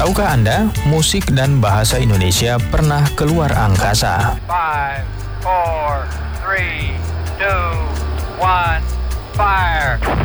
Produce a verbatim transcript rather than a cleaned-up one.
Tahukah Anda, musik dan bahasa Indonesia pernah keluar angkasa? Five, four, three, two, one, fire.